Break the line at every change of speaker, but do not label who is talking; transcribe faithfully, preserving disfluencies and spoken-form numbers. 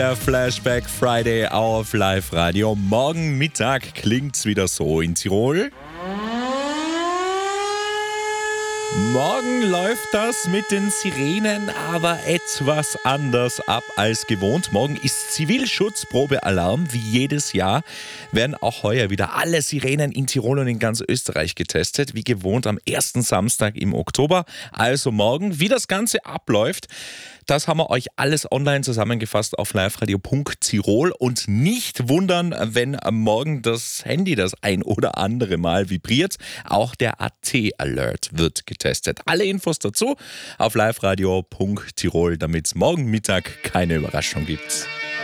Der Flashback Friday auf Live-Radio. Morgen Mittag klingt's wieder so in Tirol. Morgen läuft das mit den Sirenen aber etwas anders ab als gewohnt. Morgen ist Zivilschutzprobealarm. Wie jedes Jahr werden auch heuer wieder alle Sirenen in Tirol und in ganz Österreich getestet. Wie gewohnt am ersten Samstag im Oktober. Also morgen, wie das Ganze abläuft, das haben wir euch alles online zusammengefasst auf liveradio punkt tirol. Und nicht wundern, wenn morgen das Handy das ein oder andere Mal vibriert. Auch der A T-Alert wird getestet. Alle Infos dazu auf liveradio punkt tirol, damit es morgen Mittag keine Überraschung gibt.